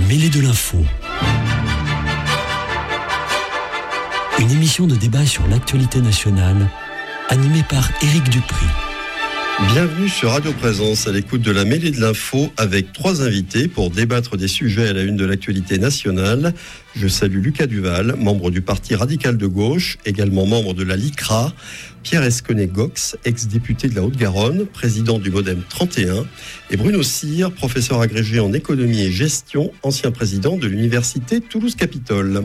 mêlée de l'info. Une émission de débat sur l'actualité nationale, animée par Éric Dupry. Bienvenue sur Radio Présence, à l'écoute de la mêlée de l'info, avec 3 invités pour débattre des sujets à la une de l'actualité nationale. Je salue Lucas Duval, membre du Parti radical de gauche, également membre de la LICRA, Pierre Esquenet-Gox, ex-député de la Haute-Garonne, président du Modem 31, et Bruno Cyr, professeur agrégé en économie et gestion, ancien président de l'université Toulouse-Capitole.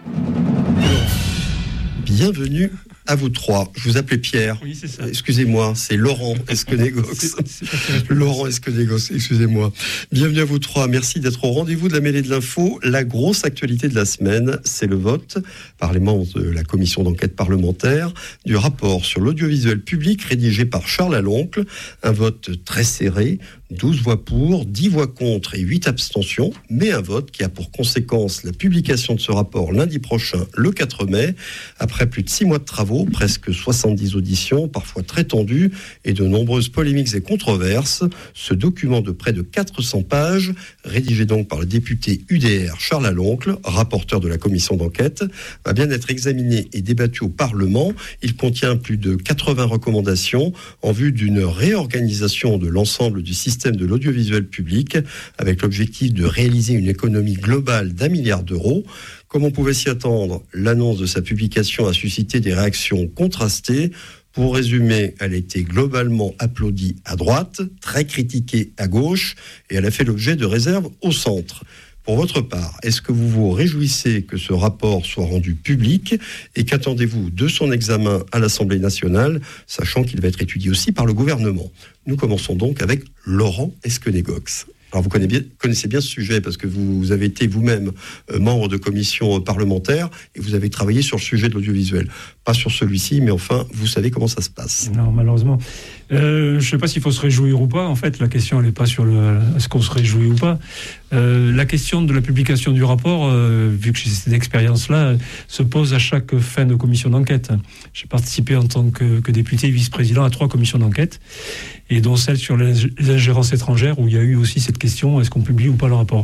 Bienvenue à vous 3. Je vous appelais Pierre. Oui, c'est ça. Excusez-moi, c'est Laurent Esquenet-Gox. Laurent Esquenet-Gox, excusez-moi. Bienvenue à vous 3. Merci d'être au rendez-vous de la mêlée de l'info. La grosse actualité de la semaine, c'est le vote par les membres de la commission d'enquête parlementaire du rapport sur l'audiovisuel public rédigé par Charles Aloncle. Un vote très serré, 12 voix pour, 10 voix contre et 8 abstentions, mais un vote qui a pour conséquence la publication de ce rapport lundi prochain, le 4 mai, après plus de 6 mois de travaux, presque 70 auditions, parfois très tendues, et de nombreuses polémiques et controverses. Ce document de près de 400 pages, rédigé donc par le député UDR Charles Aloncle, rapporteur de la commission d'enquête, va bien être examiné et débattu au Parlement. Il contient plus de 80 recommandations en vue d'une réorganisation de l'ensemble du système de l'audiovisuel public, avec l'objectif de réaliser une économie globale d'1 milliard d'euros. Comme on pouvait s'y attendre, l'annonce de sa publication a suscité des réactions contrastées. Pour résumer, elle a été globalement applaudie à droite, très critiquée à gauche, et elle a fait l'objet de réserves au centre. Pour votre part, est-ce que vous vous réjouissez que ce rapport soit rendu public, et qu'attendez-vous de son examen à l'Assemblée nationale, sachant qu'il va être étudié aussi par le gouvernement ? Nous commençons donc avec Laurent Esquenet-Gox. Alors vous connaissez bien ce sujet parce que vous avez été vous-même membre de commission parlementaire et vous avez travaillé sur le sujet de l'audiovisuel. Pas sur celui-ci, mais enfin, vous savez comment ça se passe. Non, malheureusement. Je ne sais pas s'il faut se réjouir ou pas. En fait, la question, elle n'est pas sur est-ce qu'on se réjouit ou pas. La question de la publication du rapport, vu que j'ai cette expérience-là, se pose à chaque fin de commission d'enquête. J'ai participé en tant que député vice-président à 3 commissions d'enquête, et dont celle sur les ingérences étrangères, où il y a eu aussi cette question, est-ce qu'on publie ou pas le rapport.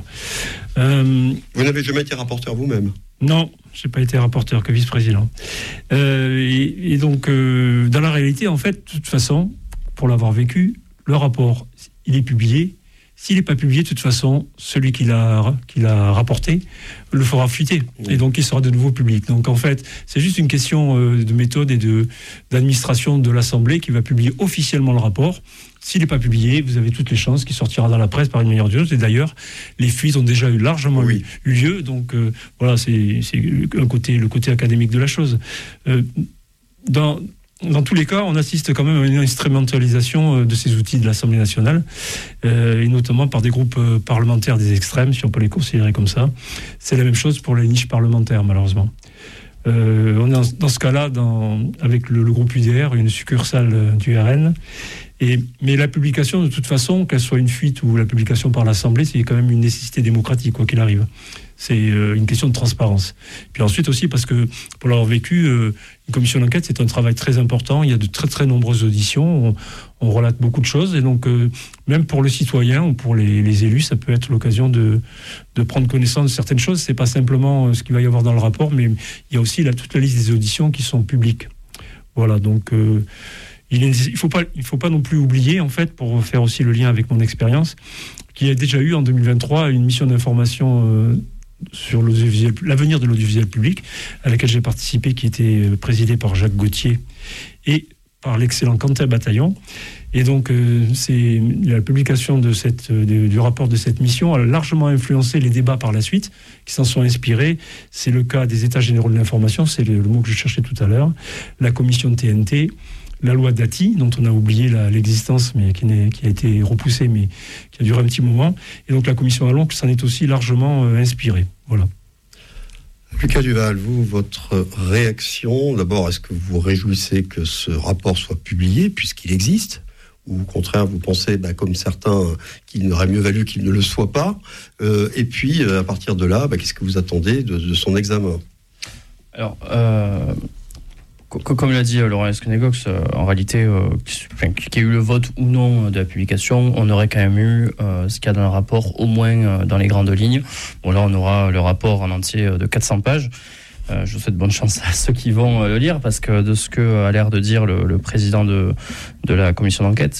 Vous n'avez jamais été rapporteur vous-même ? Non, je n'ai pas été rapporteur, que vice-président. Et donc, dans la réalité, en fait, de toute façon, pour l'avoir vécu, le rapport, il est publié. S'il n'est pas publié, de toute façon, celui qui l'a rapporté le fera fuiter. Et donc, il sera de nouveau public. Donc, en fait, c'est juste une question de méthode et d'administration de l'Assemblée qui va publier officiellement le rapport. S'il n'est pas publié, vous avez toutes les chances qu'il sortira dans la presse par une meilleure durée. Et d'ailleurs, les fuites ont déjà largement eu lieu. Donc, voilà, c'est le côté académique de la chose. Dans tous les cas, on assiste quand même à une instrumentalisation de ces outils de l'Assemblée nationale, et notamment par des groupes parlementaires des extrêmes, si on peut les considérer comme ça. C'est la même chose pour les niches parlementaires, malheureusement. On est dans ce cas-là, avec le groupe UDR, une succursale du RN. Mais la publication, de toute façon, qu'elle soit une fuite ou la publication par l'Assemblée, c'est quand même une nécessité démocratique, quoi qu'il arrive. C'est une question de transparence. Puis ensuite aussi, parce que pour l'avoir vécu, une commission d'enquête, c'est un travail très important. Il y a de très très nombreuses auditions. On relate beaucoup de choses. Et donc, même pour le citoyen ou pour les élus, ça peut être l'occasion de prendre connaissance de certaines choses. C'est pas simplement ce qu'il va y avoir dans le rapport, mais il y a aussi toute la liste des auditions qui sont publiques. Voilà, donc... il faut pas non plus oublier, en fait, pour faire aussi le lien avec mon expérience, qu'il y a déjà eu en 2023 une mission d'information sur l'avenir de l'audiovisuel public, à laquelle j'ai participé, qui était présidée par Jacques Gauthier et par l'excellent Quentin Bataillon. Et donc, c'est la publication du rapport de cette mission a largement influencé les débats par la suite, qui s'en sont inspirés. C'est le cas des États généraux de l'information, c'est le mot que je cherchais tout à l'heure, la commission de TNT, la loi Dati, dont on a oublié l'existence, mais qui a été repoussée, mais qui a duré un petit moment. Et donc la commission Aloncle s'en est aussi largement inspirée. Voilà. Lucas Duval, vous, votre réaction, d'abord, est-ce que vous vous réjouissez que ce rapport soit publié, puisqu'il existe ? Ou au contraire, vous pensez, comme certains, qu'il n'aurait mieux valu qu'il ne le soit pas ? Et puis, à partir de là, qu'est-ce que vous attendez de son examen ? Alors, Comme l'a dit Laurent Lescun-Gox, en réalité, qu'il y ait eu le vote ou non de la publication, on aurait quand même eu ce qu'il y a dans le rapport, au moins dans les grandes lignes. Bon, là, on aura le rapport en entier de 400 pages. Je vous souhaite bonne chance à ceux qui vont le lire, parce que de ce que a l'air de dire le président de la commission d'enquête,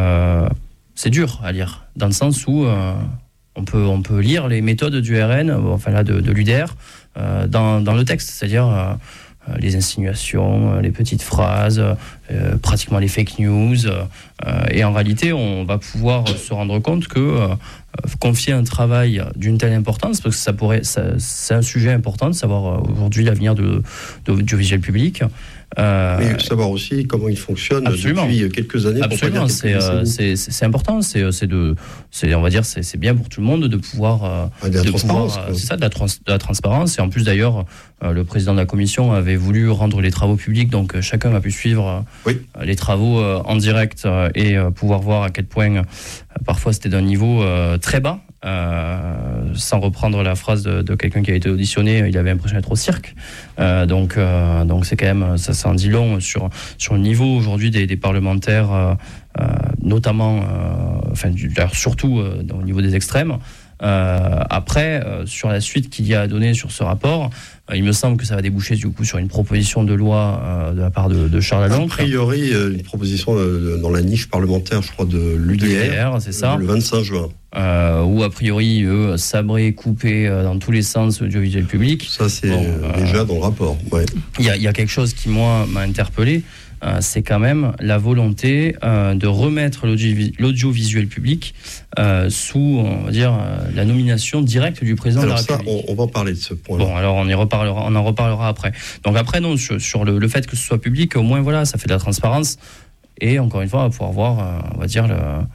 c'est dur à lire, dans le sens où on peut lire les méthodes du RN, de l'UDR, dans le texte, c'est-à-dire les insinuations, les petites phrases, pratiquement les fake news. Et en réalité, on va pouvoir se rendre compte que confier un travail d'une telle importance, parce que c'est un sujet important de savoir aujourd'hui l'avenir de l'audiovisuel public. Mais savoir aussi comment il fonctionne depuis quelques années. Absolument, c'est important. On va dire, c'est bien pour tout le monde de pouvoir. De la transparence. C'est ça, de la transparence. Et en plus, d'ailleurs, le président de la commission avait voulu rendre les travaux publics, donc chacun a pu suivre les travaux en direct et pouvoir voir à quel point parfois c'était d'un niveau très bas. Sans reprendre la phrase de quelqu'un qui a été auditionné, il avait l'impression d'être au cirque. Donc c'est quand même, ça en dit long sur le niveau aujourd'hui des parlementaires, notamment, surtout au niveau des extrêmes. Après, sur la suite qu'il y a à donner sur ce rapport, il me semble que ça va déboucher du coup sur une proposition de loi de la part de Charles Aloncle. A priori, une proposition dans la niche parlementaire, je crois, de l'UDR, c'est ça, le 25 juin. Où a priori, eux, sabrés, coupés dans tous les sens audiovisuel public. Ça, c'est déjà dans le rapport. Il y a quelque chose qui, moi, m'a interpellé. C'est quand même la volonté de remettre l'audiovisuel public sous, on va dire, la nomination directe du président de la République. Alors ça, on va en parler de ce point-là. Bon, alors on en reparlera après. Donc après, non, sur le fait que ce soit public, au moins, voilà, ça fait de la transparence. Et encore une fois, on va pouvoir voir, on va dire,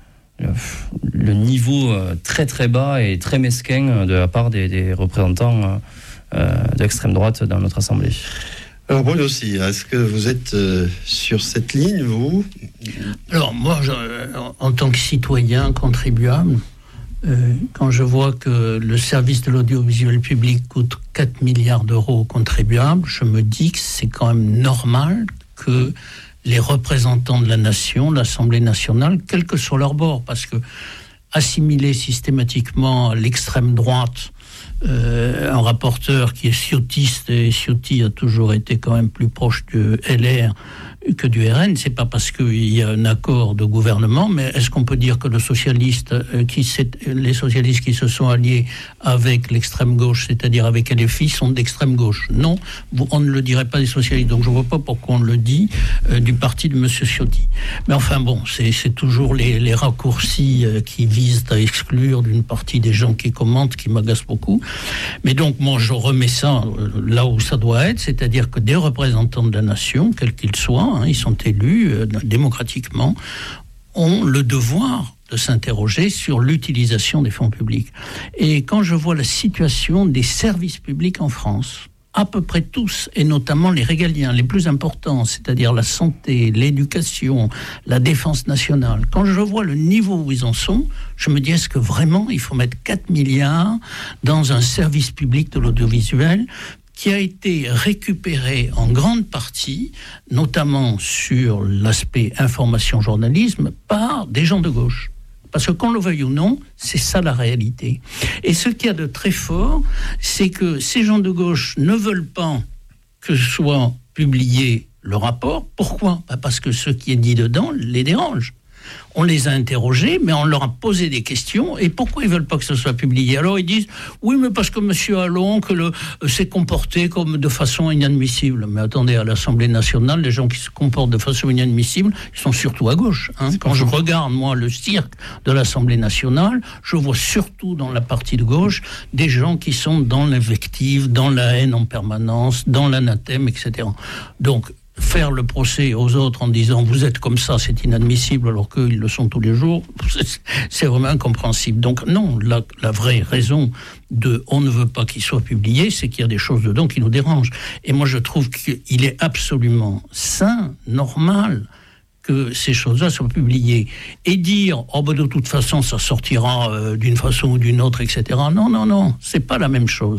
le niveau très très bas et très mesquin de la part des représentants de l'extrême droite dans notre Assemblée. Alors Bruno aussi, est-ce que vous êtes sur cette ligne, vous ? Alors moi, en tant que citoyen contribuable, quand je vois que le service de l'audiovisuel public coûte 4 milliards d'euros aux contribuables, je me dis que c'est quand même normal que les représentants de la nation, l'Assemblée nationale, quel que soit leur bord, parce que assimiler systématiquement l'extrême droite, un rapporteur qui est ciotiste, et Ciotti a toujours été quand même plus proche du LR que du RN, c'est pas parce qu'il y a un accord de gouvernement, mais est-ce qu'on peut dire que les socialistes qui se sont alliés avec l'extrême gauche, c'est-à-dire avec LFI, sont d'extrême gauche ? Non, on ne le dirait pas des socialistes, donc je vois pas pourquoi on le dit du parti de monsieur Ciotti. Mais enfin bon, c'est toujours les raccourcis qui visent à exclure d'une partie des gens qui commentent, qui m'agacent beaucoup. Mais donc moi je remets ça là où ça doit être, c'est-à-dire que des représentants de la nation, quels qu'ils soient, ils sont élus démocratiquement, ont le devoir de s'interroger sur l'utilisation des fonds publics. Et quand je vois la situation des services publics en France, à peu près tous, et notamment les régaliens, les plus importants, c'est-à-dire la santé, l'éducation, la défense nationale, quand je vois le niveau où ils en sont, je me dis, est-ce que vraiment il faut mettre 4 milliards dans un service public de l'audiovisuel qui a été récupéré en grande partie, notamment sur l'aspect information-journalisme, par des gens de gauche. Parce que qu'on le veuille ou non, c'est ça la réalité. Et ce qu'il y a de très fort, c'est que ces gens de gauche ne veulent pas que soit publié le rapport. Pourquoi ? Parce que ce qui est dit dedans les dérange. On les a interrogés, mais on leur a posé des questions. Et pourquoi ils veulent pas que ce soit publié ? Alors ils disent, oui, mais parce que M. Aloncle s'est comporté comme de façon inadmissible. Mais attendez, à l'Assemblée nationale, les gens qui se comportent de façon inadmissible, ils sont surtout à gauche. Quand je regarde, moi, le cirque de l'Assemblée nationale, je vois surtout dans la partie de gauche des gens qui sont dans l'invective, dans la haine en permanence, dans l'anathème, etc. Donc, faire le procès aux autres en disant vous êtes comme ça, c'est inadmissible, alors qu'ils le sont tous les jours, c'est vraiment incompréhensible. Donc non, la vraie raison de on ne veut pas qu'il soit publié, c'est qu'il y a des choses dedans qui nous dérangent. Et moi je trouve qu'il est absolument sain, normal, que ces choses-là soient publiées. Et dire, de toute façon, ça sortira d'une façon ou d'une autre, etc. Non, c'est pas la même chose.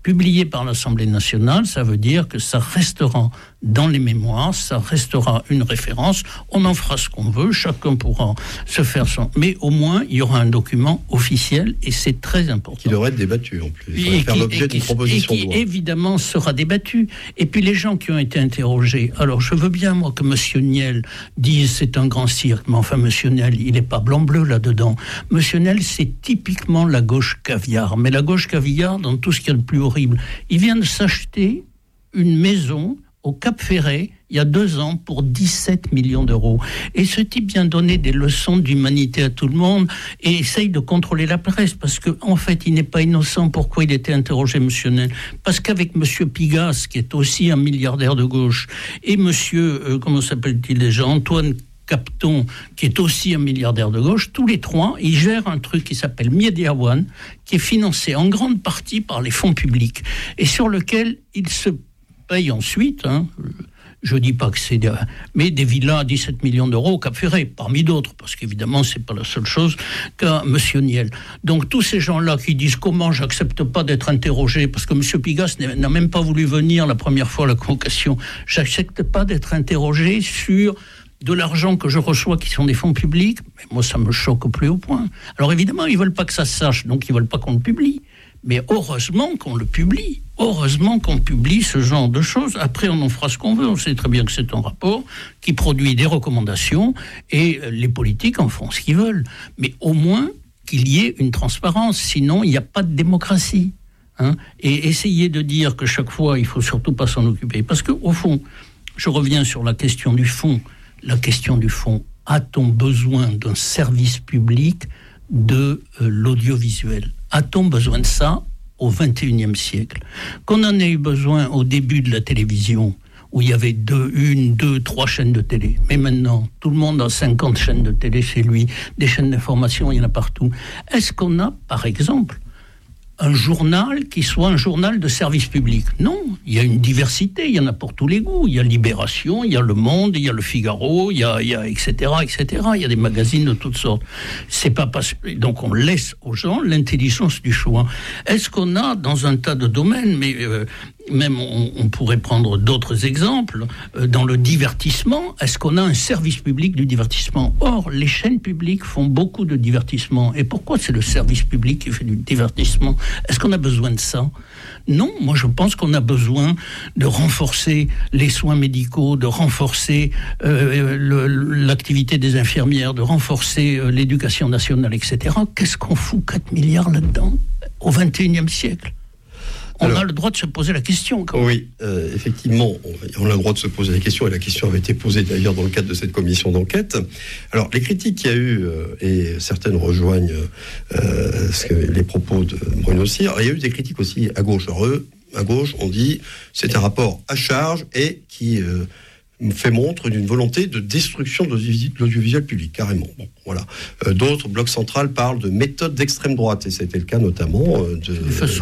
publié par l'Assemblée nationale, ça veut dire que ça restera dans les mémoires, ça restera une référence, on en fera ce qu'on veut, chacun pourra se faire son... Mais au moins, il y aura un document officiel, et c'est très important. Qui devrait être débattu, en plus. Il faudrait faire l'objet d'une proposition de loi. Et qui, évidemment, sera débattu. Et puis, les gens qui ont été interrogés, alors, je veux bien, moi, que M. Niel dise c'est un grand cirque, mais enfin, M. Niel, il n'est pas blanc-bleu là-dedans. M. Niel, c'est typiquement la gauche caviar. Mais la gauche caviar, dans tout ce qu'il y a de plus horrible, il vient de s'acheter une maison au Cap-Ferret, il y a 2 ans, pour 17 millions d'euros. Et ce type vient donner des leçons d'humanité à tout le monde et essaye de contrôler la presse, parce qu'en fait, il n'est pas innocent. Pourquoi il était interrogé, M. Niel ? Parce qu'avec M. Pigasse, qui est aussi un milliardaire de gauche, et M. comment s'appelle-t-il déjà, Antoine Capton, qui est aussi un milliardaire de gauche, tous les trois, ils gèrent un truc qui s'appelle Media One, qui est financé en grande partie par les fonds publics, et sur lequel ils se payent ensuite, je dis pas que c'est mais des villas à 17 millions d'euros au Cap-Ferret, parmi d'autres, parce qu'évidemment, c'est pas la seule chose qu'a M. Niel. Donc, tous ces gens-là qui disent comment j'accepte pas d'être interrogé, parce que M. Pigasse n'a même pas voulu venir la première fois à la convocation, j'accepte pas d'être interrogé sur de l'argent que je reçois qui sont des fonds publics, mais moi, ça me choque au plus haut point. Alors, évidemment, ils veulent pas que ça se sache, donc ils veulent pas qu'on le publie. Mais heureusement qu'on le publie. Heureusement qu'on publie ce genre de choses. Après, on en fera ce qu'on veut. On sait très bien que c'est un rapport qui produit des recommandations et les politiques en font ce qu'ils veulent. Mais au moins qu'il y ait une transparence. Sinon, il n'y a pas de démocratie. Et essayer de dire que chaque fois, il ne faut surtout pas s'en occuper. Parce qu'au fond, je reviens sur la question du fond. La question du fond, a-t-on besoin d'un service public de l'audiovisuel ? A-t-on besoin de ça au XXIe siècle ? Qu'on en ait eu besoin au début de la télévision, où il y avait 2, 3 chaînes de télé. Mais maintenant, tout le monde a 50 chaînes de télé chez lui, des chaînes d'information, il y en a partout. Est-ce qu'on a, par exemple, un journal qui soit un journal de service public ? Non, il y a une diversité, il y en a pour tous les goûts. Il y a Libération, il y a Le Monde, il y a Le Figaro, il y a etc., etc. Il y a des magazines de toutes sortes. C'est pas parce... Donc on laisse aux gens l'intelligence du choix. Est-ce qu'on a dans un tas de domaines, mais même on pourrait prendre d'autres exemples, dans le divertissement, est-ce qu'on a un service public du divertissement ? Or, les chaînes publiques font beaucoup de divertissement. Et pourquoi c'est le service public qui fait du divertissement ? Est-ce qu'on a besoin de ça ? Non, moi je pense qu'on a besoin de renforcer les soins médicaux, de renforcer l'activité des infirmières, de renforcer l'éducation nationale, etc. Qu'est-ce qu'on fout 4 milliards là-dedans au XXIe siècle ? On a le droit de se poser la question. Oui, effectivement, on a le droit de se poser la question, et la question avait été posée d'ailleurs dans le cadre de cette commission d'enquête. Alors, les critiques qu'il y a eu, et certaines rejoignent les propos de Bruno Cyr, il y a eu des critiques aussi à gauche. Alors, à gauche, on dit c'est un rapport à charge et qui fait montre d'une volonté de destruction de l'audiovisuel public, carrément. Bon, voilà. D'autres, Bloc Central, parlent de méthode d'extrême droite, et c'était le cas notamment de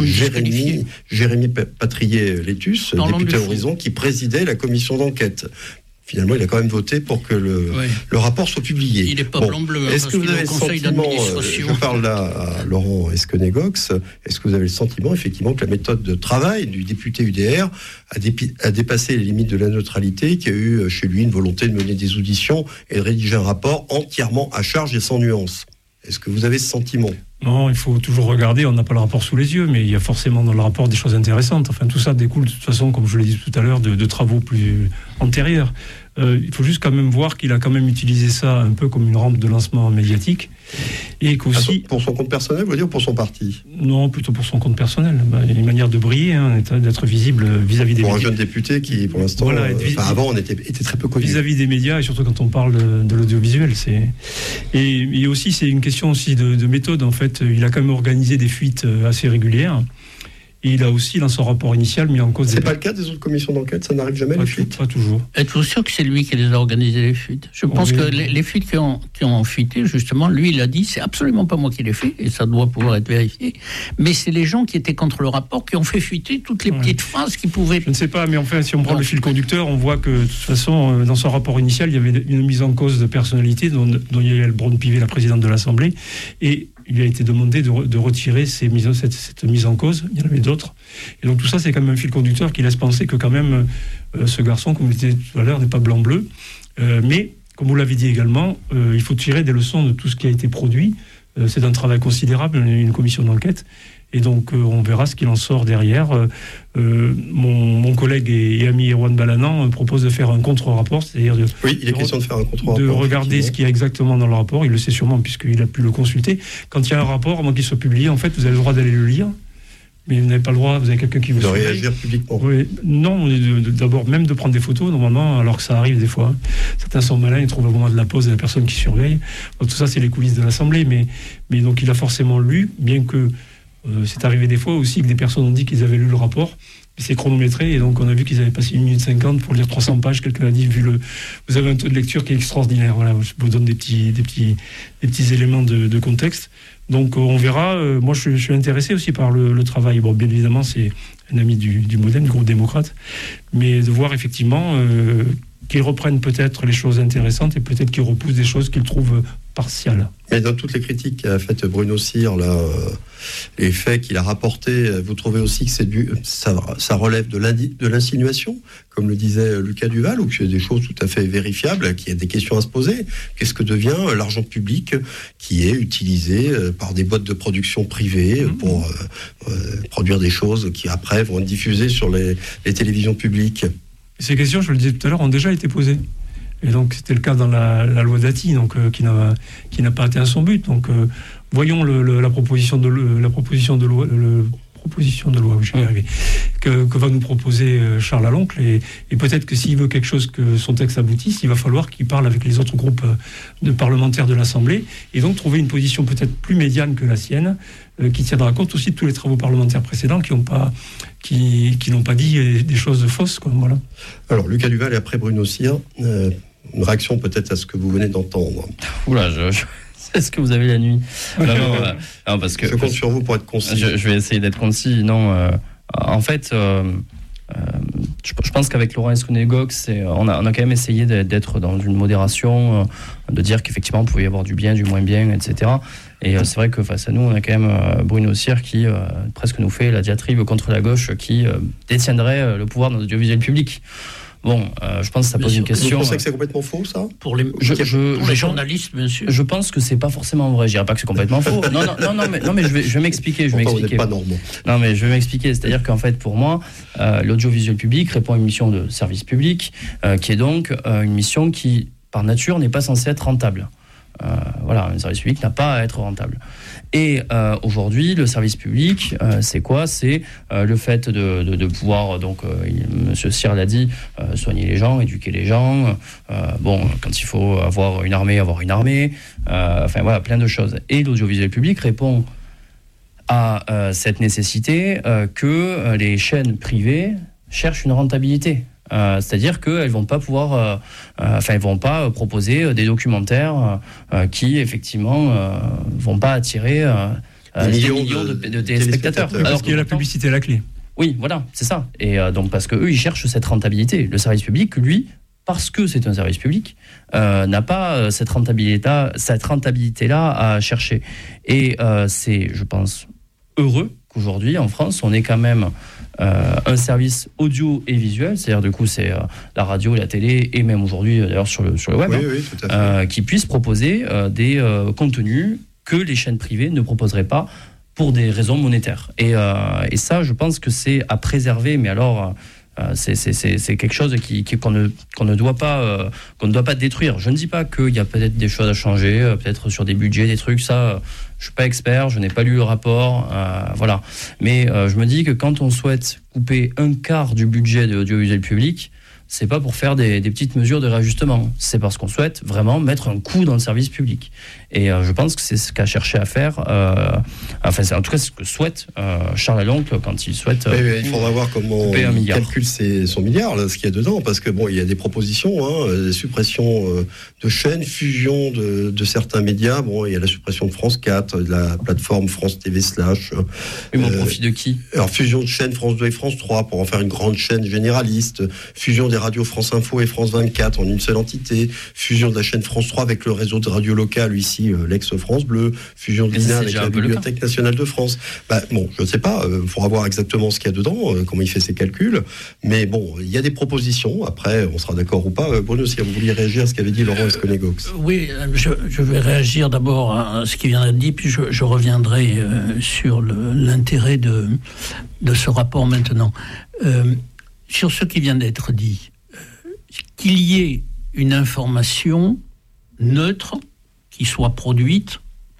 Jérémy Patrier-Létus, député Horizon, qui présidait la commission d'enquête. Finalement, il a quand même voté pour que le rapport soit publié. Il n'est pas blanc-bleu. Est-ce que vous avez le sentiment, je parle là à Laurent Esquenet-Gox, est-ce que vous avez le sentiment, effectivement, que la méthode de travail du député UDR a dépassé les limites de la neutralité, qu'il y a eu chez lui une volonté de mener des auditions et de rédiger un rapport entièrement à charge et sans nuance ? Est-ce que vous avez ce sentiment ? Non, il faut toujours regarder, on n'a pas le rapport sous les yeux, mais il y a forcément dans le rapport des choses intéressantes. Enfin, tout ça découle de toute façon, comme je l'ai dit tout à l'heure, de travaux plus antérieurs. Il faut juste quand même voir qu'il a quand même utilisé ça un peu comme une rampe de lancement médiatique. Et qu'aussi... Pour son compte personnel, vous voulez dire, ou pour son parti ? Non, plutôt pour son compte personnel. Il y a une manière de briller, d'être visible vis-à-vis des médias. Pour un jeune député qui, pour l'instant, avant, on était très peu connu. Vis-à-vis des médias, et surtout quand on parle de l'audiovisuel. Et aussi, c'est une question aussi de méthode, en fait. Il a quand même organisé des fuites assez régulières. Et il a aussi, dans son rapport initial, mis en cause... C'est pas le cas des autres commissions d'enquête, ça n'arrive jamais, les fuites ? Pas toujours. Êtes-vous sûr que c'est lui qui les a organisées, les fuites ? Je pense que les fuites qui ont fuité, justement, lui, il a dit, c'est absolument pas moi qui l'ai fait, et ça doit pouvoir être vérifié, mais c'est les gens qui étaient contre le rapport qui ont fait fuiter toutes les petites phrases qui pouvaient... Je ne sais pas, mais enfin, si on prend le fil conducteur, on voit que, de toute façon, dans son rapport initial, il y avait une mise en cause de personnalité, dont il y a Yael Braun-Pivet, la présidente de l'Assemblée, et il lui a été demandé de retirer cette mise en cause. Il y en avait d'autres. Et donc tout ça, c'est quand même un fil conducteur qui laisse penser que quand même ce garçon, comme je disais tout à l'heure, n'est pas blanc-bleu. Mais, comme vous l'avez dit également, il faut tirer des leçons de tout ce qui a été produit. C'est un travail considérable, une commission d'enquête. Et donc, on verra ce qu'il en sort derrière. Mon collègue et ami Erwan Balanan propose de faire un contre-rapport, c'est-à-dire il est question de faire un contre-rapport. De regarder ce qu'il y a exactement dans le rapport. Il le sait sûrement puisqu'il a pu le consulter. Quand il y a un rapport, avant qu'il soit publié, en fait, vous avez le droit d'aller le lire. Mais vous n'avez pas le droit, vous avez quelqu'un qui vous surveille. De réagir publiquement. Oui, non, d'abord, même de prendre des photos, normalement, alors que ça arrive des fois. Certains sont malins, ils trouvent au moment de la pause la personne qui surveille. Donc, tout ça, c'est les coulisses de l'Assemblée. Mais donc, il a forcément lu, bien que c'est arrivé des fois aussi que des personnes ont dit qu'ils avaient lu le rapport. C'est chronométré, et donc on a vu qu'ils avaient passé 1 minute 50 pour lire 300 pages. Quelqu'un a dit, vous avez un taux de lecture qui est extraordinaire. Voilà, je vous donne des petits éléments de contexte. Donc on verra. Moi, je suis intéressé aussi par le travail. Bon, bien évidemment, c'est un ami du Modem, du groupe démocrate, mais de voir effectivement qu'ils reprennent peut-être les choses intéressantes et peut-être qu'ils repoussent des choses qu'ils trouvent partiales. Mais dans toutes les critiques qu'a faites Bruno Cyr, là, les faits qu'il a rapportés, vous trouvez aussi que ça relève de l'insinuation, comme le disait Lucas Duval, ou que c'est des choses tout à fait vérifiables, qu'il y a des questions à se poser. Qu'est-ce que devient l'argent public qui est utilisé par des boîtes de production privées pour produire des choses qui après vont être diffusées sur les télévisions publiques? Ces questions, je le disais tout à l'heure, ont déjà été posées. Et donc c'était le cas dans la loi Dati, donc qui n'a pas atteint son but. Donc voyons la proposition de loi, oui, je vais y arriver, que va nous proposer Charles Aloncle, et peut-être que s'il veut quelque chose, que son texte aboutisse, il va falloir qu'il parle avec les autres groupes de parlementaires de l'Assemblée, et donc trouver une position peut-être plus médiane que la sienne, qui tiendra compte aussi de tous les travaux parlementaires précédents qui n'ont pas dit des choses fausses, quoi, voilà. Alors Lucas Duval et après Bruno Cyr, une réaction peut-être à ce que vous venez d'entendre. Oula, est-ce que vous avez la nuit? Non, parce que je compte sur vous pour être concis. Je vais essayer d'être concis. Non, en fait, je pense qu'avec Laurent Escronegox, on a quand même essayé d'être dans une modération, de dire qu'effectivement, il pouvait y avoir du bien, du moins bien, etc. Et c'est vrai que face à nous, on a quand même Bruno Cyr qui presque nous fait la diatribe contre la gauche qui détiendrait le pouvoir dans l'audiovisuel public. Bon, je pense que ça pose une question. Vous pensez que c'est complètement faux, ça? Pour les journalistes, monsieur. Je pense que c'est pas forcément vrai. Je dirais pas que c'est complètement faux. Non, mais je vais m'expliquer. Vous n'êtes pas normand. Non, mais je vais m'expliquer. C'est-à-dire qu'en fait, pour moi, l'audiovisuel public répond à une mission de service public, qui est donc une mission qui, par nature, n'est pas censée être rentable. Voilà, un service public n'a pas à être rentable. Et aujourd'hui, le service public, c'est quoi? C'est le fait de pouvoir, donc, Monsieur Cyr l'a dit, soigner les gens, éduquer les gens. Quand il faut avoir une armée. Enfin voilà, plein de choses. Et l'audiovisuel public répond à cette nécessité que les chaînes privées cherchent une rentabilité. C'est-à-dire qu'elles vont pas pouvoir, elles vont pas proposer des documentaires qui effectivement vont pas attirer des millions de téléspectateurs. Parce qu'il y a la publicité à la clé. Oui, voilà, c'est ça. Et donc parce que eux, ils cherchent cette rentabilité. Le service public, lui, parce que c'est un service public, n'a pas cette rentabilité-là à chercher. Et c'est, je pense, heureux qu'aujourd'hui, en France, on ait quand même un service audio et visuel, c'est-à-dire du coup c'est la radio, la télé et même aujourd'hui d'ailleurs sur le web, oui, tout à fait. Qui puisse proposer des contenus que les chaînes privées ne proposeraient pas pour des raisons monétaires. Et ça, je pense que c'est à préserver, mais alors c'est quelque chose qu'on ne doit pas détruire. Je ne dis pas qu'il y a peut-être des choses à changer, peut-être sur des budgets, des trucs, ça... Je suis pas expert, je n'ai pas lu le rapport, voilà. Mais je me dis que quand on souhaite couper un quart du budget de l'audiovisuel public, c'est pas pour faire des petites mesures de réajustement. C'est parce qu'on souhaite vraiment mettre un coup dans le service public. Et je pense que c'est ce qu'a cherché à faire. C'est en tout cas ce que souhaite Charles Aloncle quand il souhaite. Il faudra voir comment on calcule son milliard, là, ce qu'il y a dedans, parce que bon, il y a des propositions, des suppressions de chaînes, fusion de certains médias. Bon, il y a la suppression de France 4, de la plateforme France TV /. Mais au profit de qui? Alors fusion de chaînes France 2 et France 3 pour en faire une grande chaîne généraliste, fusion des radios France Info et France 24 en une seule entité, fusion de la chaîne France 3 avec le réseau de radio locales, ici l'ex-France Bleu, fusion de l'INA avec la Bibliothèque nationale de France. Bon, je ne sais pas, il faudra voir exactement ce qu'il y a dedans, comment il fait ses calculs, mais bon, il y a des propositions, après on sera d'accord ou pas. Bruno, si vous vouliez réagir à ce qu'avait dit Laurent Esconet-Gox. Oui, je vais réagir d'abord à ce qui vient d'être dit, puis je reviendrai sur l'intérêt de ce rapport maintenant. Sur ce qui vient d'être dit, qu'il y ait une information neutre qui soit produite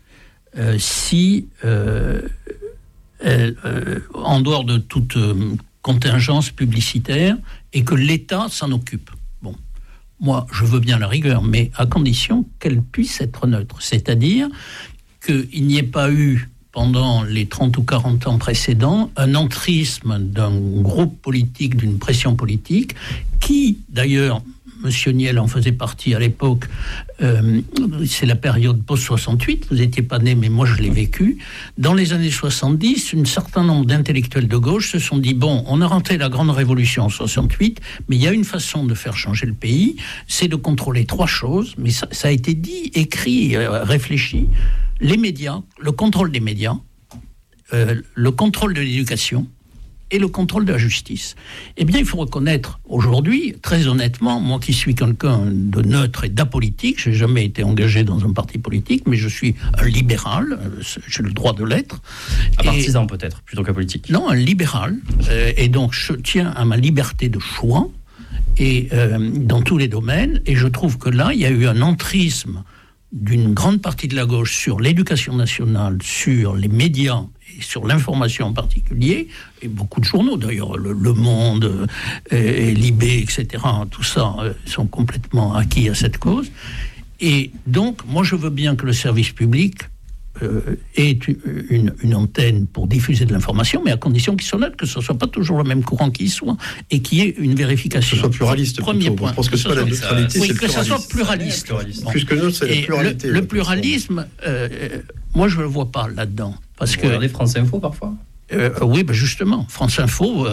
en dehors de toute contingence publicitaire et que l'État s'en occupe. Bon, moi, je veux bien la rigueur, mais à condition qu'elle puisse être neutre. C'est-à-dire qu'il n'y ait pas eu, pendant les 30 ou 40 ans précédents, un entrisme d'un groupe politique, d'une pression politique, qui, d'ailleurs, M. Niel en faisait partie à l'époque, c'est la période post-68, vous n'étiez pas né, mais moi je l'ai vécu. Dans les années 70, un certain nombre d'intellectuels de gauche se sont dit, bon, on a rentré la grande révolution en 68, mais il y a une façon de faire changer le pays, c'est de contrôler trois choses, mais ça a été dit, écrit, réfléchi. Les médias, le contrôle des médias, le contrôle de l'éducation et le contrôle de la justice. Eh bien, il faut reconnaître aujourd'hui, très honnêtement, moi qui suis quelqu'un de neutre et d'apolitique, je n'ai jamais été engagé dans un parti politique, mais je suis un libéral, j'ai le droit de l'être. Un partisan peut-être, plutôt qu'un politique. Non, un libéral, et donc je tiens à ma liberté de choix, et dans tous les domaines, et je trouve que là, il y a eu un entrisme d'une grande partie de la gauche sur l'éducation nationale, sur les médias et sur l'information en particulier, et beaucoup de journaux d'ailleurs, Le Monde, et Libé, etc., tout ça sont complètement acquis à cette cause. Et donc, moi je veux bien que le service public ait une antenne pour diffuser de l'information, mais à condition qu'il soit neutre, que ce ne soit pas toujours le même courant qui y soit, et qu'il y ait une vérification. Que ce soit pluraliste. Premier point. Je pense que c'est pas la neutralité, oui, c'est le que pluralisme. ça soit pluraliste. Bon. Plus que neutre, c'est la pluralité. Le pluralisme, moi je ne le vois pas là-dedans. Parce que regardez France Info parfois. Oui, ben justement, France Info,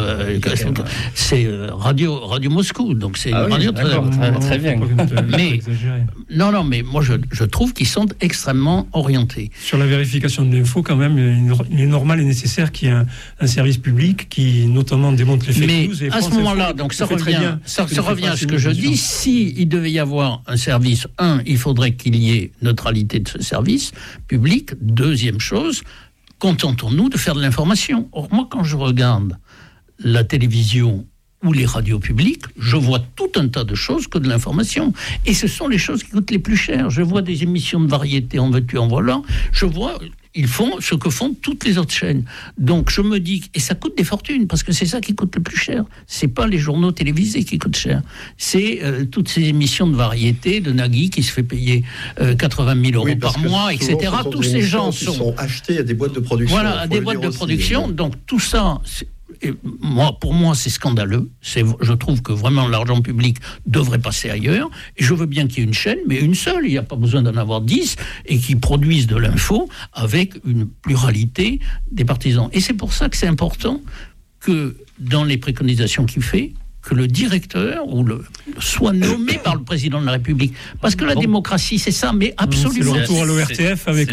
c'est Radio Moscou, donc c'est une radio très bien. Mais non, mais moi je trouve qu'ils sont extrêmement orientés. Sur la vérification de l'info, quand même, il est normal et nécessaire qu'il y ait un service public qui, notamment, démontre les fake news. Mais à ce moment-là, donc ça revient à ce que je dis. Si il devait y avoir un service, il faudrait qu'il y ait neutralité de ce service public. Deuxième chose, contentons-nous de faire de l'information. Or, moi, quand je regarde la télévision ou les radios publiques, je vois tout un tas de choses que de l'information. Et ce sont les choses qui coûtent les plus chères. Je vois des émissions de variété, en veux-tu, en voilà. Je vois, ils font ce que font toutes les autres chaînes. Donc, je me dis, et ça coûte des fortunes, parce que c'est ça qui coûte le plus cher. C'est pas les journaux télévisés qui coûtent cher. C'est toutes ces émissions de variété, de Nagui, qui se fait payer 80 000 euros par mois, etc. Tous ces gens sont achetés à des boîtes de production. Voilà, à des boîtes de production. Donc, tout ça... pour moi, c'est scandaleux. Je trouve que vraiment l'argent public devrait passer ailleurs. Et je veux bien qu'il y ait une chaîne, mais une seule. Il n'y a pas besoin d'en avoir 10 et qui produisent de l'info avec une pluralité des partisans. Et c'est pour ça que c'est important que dans les préconisations qu'il fait, que le directeur soit nommé par le président de la République. Parce que la démocratie, c'est ça, mais absolument. C'est le retour à l'ORTF avec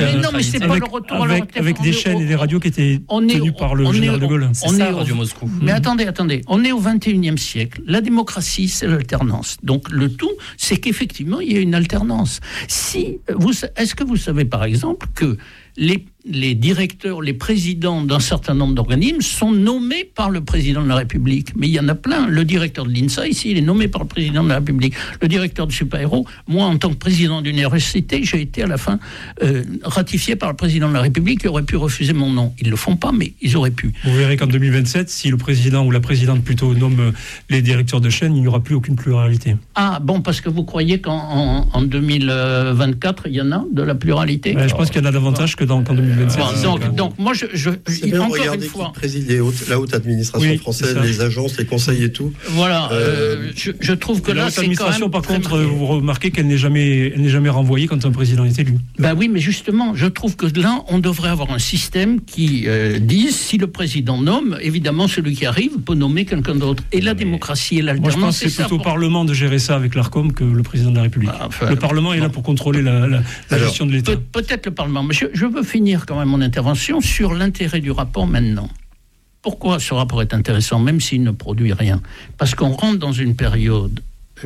des chaînes et des radios qui étaient tenues par le général de Gaulle. C'est ça, Radio Moscou. Mais attendez, on est au XXIe siècle. La démocratie, c'est l'alternance. Donc le tout, c'est qu'effectivement, il y a une alternance. Est-ce que vous savez, par exemple, que les directeurs, les présidents d'un certain nombre d'organismes sont nommés par le président de la République. Mais il y en a plein. Le directeur de l'INSA, ici, il est nommé par le président de la République. Le directeur de Super-Héros, moi, en tant que président d'une université, j'ai été à la fin ratifié par le président de la République qui aurait pu refuser mon nom. Ils ne le font pas, mais ils auraient pu. Vous verrez qu'en 2027, si le président ou la présidente plutôt nomme les directeurs de chaîne, il n'y aura plus aucune pluralité. Ah, bon, parce que vous croyez qu'en 2024, il y en a de la pluralité ? Je pense qu'il y en a davantage qu'en 2027. 2027. Donc moi, c'est bien, encore regardez une fois, qui préside la haute administration française, les agences, les conseils et tout. Voilà, je trouve que là, c'est l'administration, quand même par contre, vous remarquez qu'elle n'est jamais renvoyée quand un président est élu. Ben oui, mais justement, je trouve que là, on devrait avoir un système qui dise, si le président nomme, évidemment, celui qui arrive peut nommer quelqu'un d'autre. Et la démocratie et l'alternance, moi, je pense que c'est plutôt au Parlement de gérer ça avec l'ARCOM que le président de la République. Le Parlement est là pour contrôler la gestion de l'État. Peut-être le Parlement, mais je veux finir quand même mon intervention sur l'intérêt du rapport maintenant. Pourquoi ce rapport est intéressant, même s'il ne produit rien ? Parce qu'on rentre dans une période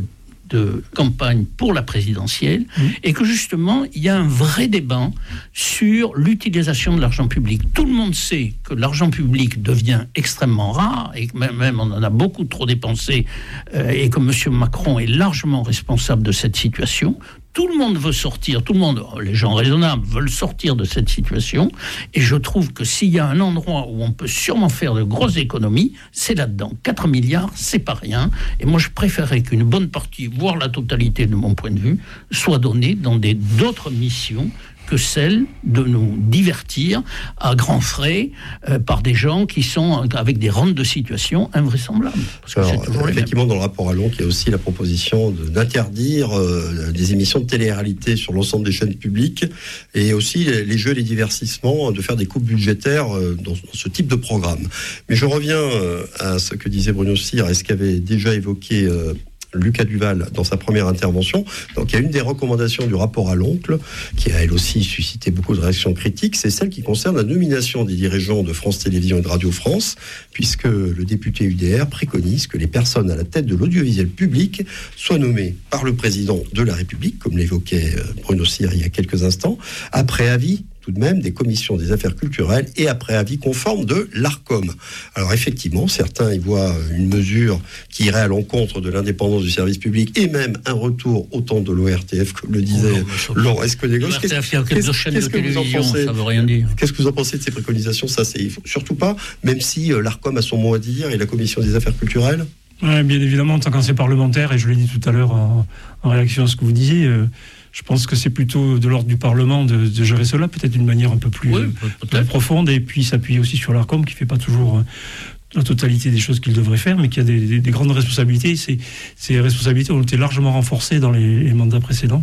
de campagne pour la présidentielle et que justement, il y a un vrai débat sur l'utilisation de l'argent public. Tout le monde sait que l'argent public devient extrêmement rare et que même on en a beaucoup trop dépensé et que M. Macron est largement responsable de cette situation. Tout le monde veut sortir, les gens raisonnables veulent sortir de cette situation, et je trouve que s'il y a un endroit où on peut sûrement faire de grosses économies, c'est là-dedans. 4 milliards, c'est pas rien, et moi je préférerais qu'une bonne partie, voire la totalité de mon point de vue, soit donnée dans d'autres missions que celle de nous divertir à grands frais par des gens qui sont avec des rentes de situation invraisemblables. Parce que c'est toujours effectivement, dans le rapport Allon, il y a aussi la proposition d'interdire des émissions de télé-réalité sur l'ensemble des chaînes publiques et aussi les jeux et les divertissements, de faire des coupes budgétaires dans ce type de programme. Mais je reviens à ce que disait Bruno Cyr et ce qu'avait déjà évoqué Lucas Duval dans sa première intervention. Donc il y a une des recommandations du rapport à l'oncle qui a elle aussi suscité beaucoup de réactions critiques, c'est celle qui concerne la nomination des dirigeants de France Télévisions et de Radio France, puisque le député UDR préconise que les personnes à la tête de l'audiovisuel public soient nommées par le président de la République, comme l'évoquait Bruno Cyr il y a quelques instants, après avis tout de même des commissions des affaires culturelles et après avis conforme de l'ARCOM. Alors effectivement, certains y voient une mesure qui irait à l'encontre de l'indépendance du service public et même un retour au temps de l'ORTF, comme le disait Laurent Escudegos. Qu'est-ce que vous en pensez ? Ça veut rien dire. Qu'est-ce que vous en pensez de ces préconisations ? Ça, c'est surtout pas, même si l'ARCOM a son mot à dire et la commission des affaires culturelles. Ouais, bien évidemment, en tant qu'ancien parlementaire, et je l'ai dit tout à l'heure en réaction à ce que vous disiez, je pense que c'est plutôt de l'ordre du Parlement de gérer cela, peut-être d'une manière un peu plus profonde, et puis s'appuyer aussi sur l'ARCOM qui ne fait pas toujours la totalité des choses qu'il devrait faire, mais qui a des grandes responsabilités. Ces responsabilités ont été largement renforcées dans les mandats précédents.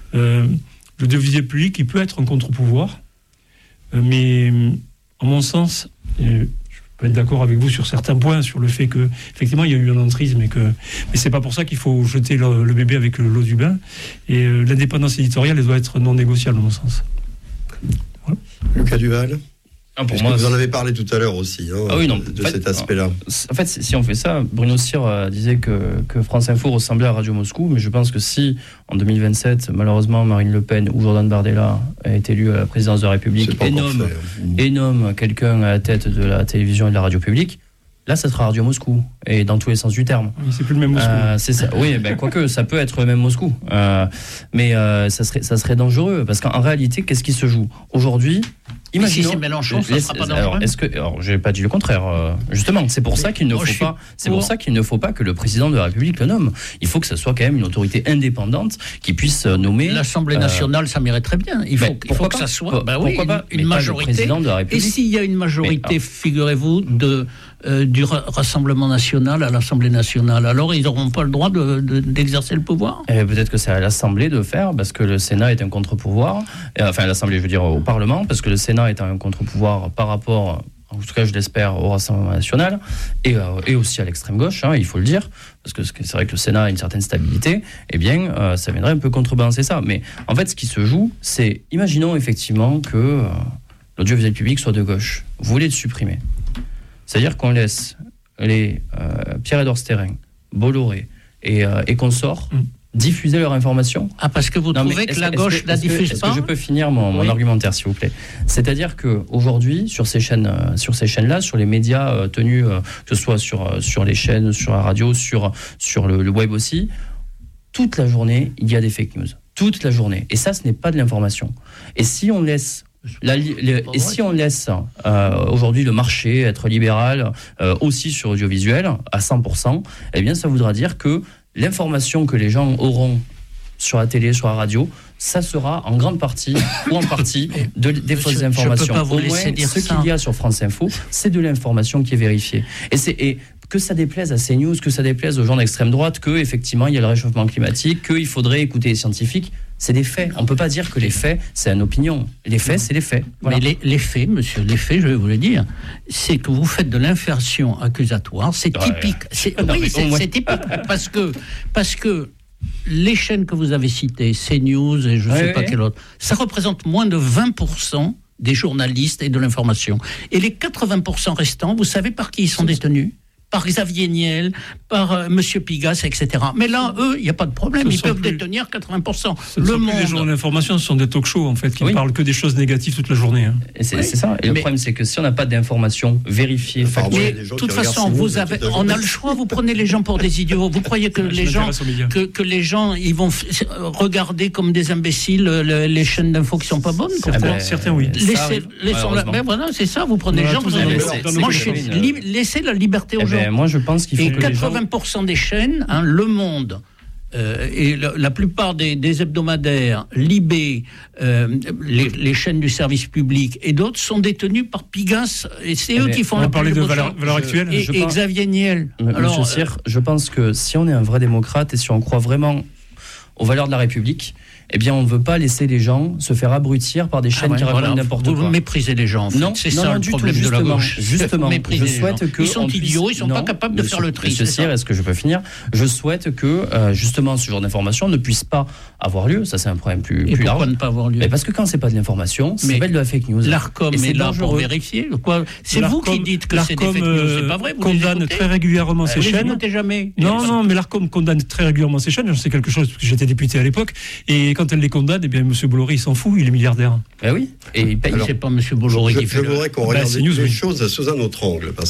L'audiovisuel public, il peut être un contre-pouvoir, mais en mon sens, je peux être d'accord avec vous sur certains points, sur le fait que effectivement il y a eu un entrisme, mais c'est pas pour ça qu'il faut jeter le bébé avec l'eau du bain. Et l'indépendance éditoriale, elle doit être non négociable, à mon sens. Voilà. Lucas Duval. Pour moi, vous en avez parlé tout à l'heure aussi, de cet aspect-là. En fait, si on fait ça, Bruno Cyr disait que France Info ressemblait à Radio Moscou, mais je pense que si, en 2027, malheureusement, Marine Le Pen ou Jordan Bardella est élu à la présidence de la République et nomme quelqu'un à la tête de la télévision et de la radio publique, là, ça sera Radio Moscou, et dans tous les sens du terme. Oui, c'est plus le même Moscou. C'est ça. Oui, quoique, ça peut être le même Moscou. Mais ça serait dangereux, parce qu'en réalité, qu'est-ce qui se joue ? Aujourd'hui, imaginons, si c'est Mélenchon, ça ne sera pas dangereux. Alors, je n'ai pas dit le contraire. Justement, c'est pour ça qu'il ne faut pas. C'est pour ça qu'il ne faut pas que le président de la République le nomme. Il faut que ce soit quand même une autorité indépendante qui puisse nommer. L'Assemblée nationale, ça m'irait très bien. Il faut que ça soit. Pourquoi pas une majorité. De la République. Et s'il y a une majorité, figurez-vous, du Rassemblement national à l'Assemblée nationale, alors ils n'auront pas le droit d'exercer le pouvoir. Peut-être que c'est à l'Assemblée de faire, parce que le Sénat est un contre-pouvoir. Enfin, l'Assemblée, je veux dire, au Parlement, parce que le Sénat est un contre-pouvoir par rapport, en tout cas je l'espère, au Rassemblement national et aussi à l'extrême gauche, il faut le dire, parce que c'est vrai que le Sénat a une certaine stabilité, ça viendrait un peu contrebalancer ça. Mais en fait, ce qui se joue, c'est, imaginons effectivement que l'audiovisuel public soit de gauche. Vous voulez le supprimer. C'est-à-dire qu'on laisse les Pierre-Édouard Stérin, Bolloré et consorts diffuser leur information. Parce que vous trouvez que la gauche la diffuse pas ? Est-ce que je peux finir mon argumentaire, s'il vous plaît ? C'est-à-dire qu'aujourd'hui, sur ces chaînes-là, sur les médias tenus, que ce soit sur les chaînes, sur la radio, sur le web aussi, toute la journée, il y a des fake news. Toute la journée. Et ça, ce n'est pas de l'information. Et si on laisse... aujourd'hui le marché être libéral aussi sur l'audiovisuel à 100%, ça voudra dire que l'information que les gens auront sur la télé, sur la radio, ça sera en grande partie ou en partie des fausses informations. Je peux pas vous Au laisser moins, dire ce ça. qu'il y a sur France Info, c'est de l'information qui est vérifiée. Et que ça déplaise à CNews, que ça déplaise aux gens d'extrême droite, que effectivement il y a le réchauffement climatique, qu'il faudrait écouter les scientifiques, c'est des faits. On ne peut pas dire que les faits, c'est une opinion. Les faits, c'est les faits. Voilà. Mais les faits, monsieur, les faits, je vais vous le dire, c'est que vous faites de l'inversion accusatoire. C'est typique. C'est typique parce que les chaînes que vous avez citées, CNews et je ne sais pas quelle autre, ça représente moins de 20% des journalistes et de l'information. Et les 80% restants, vous savez par qui ils sont détenus ? Par Xavier Niel, par Monsieur Pigasse, etc. Mais là, eux, il n'y a pas de problème. Ils peuvent détenir 80%. Le Monde. Les journaux d'information, ce sont des talk-shows, en fait, qui ne parlent que des choses négatives toute la journée. Hein. Et c'est ça. Et le problème, c'est que si on n'a pas d'informations vérifiées, factuelles... Mais de toute façon, on a le choix, vous prenez les gens pour des idiots. Vous croyez que les gens, ils vont regarder comme des imbéciles les chaînes d'infos qui ne sont pas bonnes? Certains, oui. Mais voilà, c'est ça, vous prenez les gens, vous laissez la liberté aux gens. Moi, je pense qu'il faut et que 80% des chaînes, Le Monde, et la plupart des hebdomadaires, Libé, les chaînes du service public et d'autres sont détenus par Pigasse, et c'est eux qui font on va parler de valeur actuelle. Et Xavier Niel. Monsieur Cyr, je pense que si on est un vrai démocrate et si on croit vraiment aux valeurs de la République, eh bien, on ne veut pas laisser les gens se faire abrutir par des chaînes qui racontent n'importe quoi. Vous méprisez les gens, en fait. Non, c'est ça le problème de la gauche. Justement, je souhaite que... Ils sont idiots, ils ne sont pas capables de faire le tri. Monsieur Cyr, est-ce que je peux finir ? Je souhaite que, justement, ce genre d'information ne puisse pas avoir lieu. Ça, c'est un problème plus large. Et pourquoi ne pas avoir lieu ? Mais parce que quand ce n'est pas de l'information, ça s'appelle de la fake news. L'ARCOM est là pour vérifier. C'est vous qui dites que c'est des fake news, c'est pas vrai ? L'ARCOM condamne très régulièrement ces chaînes. Vous les jamais. Non, mais l'ARCOM condamne très régulièrement ces chaînes. J'en sais quelque chose, parce que j'étais député à l'époque. Et quand elle les condamne, eh bien, M. Bolloré, il s'en fout, il est milliardaire. Ben oui. Et il paye. C'est pas M. Bolloré qui fait Je voudrais qu'on regarde les choses sous un autre angle.